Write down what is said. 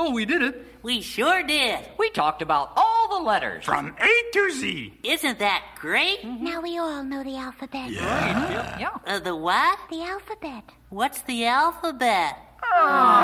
Oh, we did it. We sure did. We talked about all the letters. From A to Z. Isn't that great? Now we all know the alphabet. Yeah. Yeah. The what? The alphabet. What's the alphabet?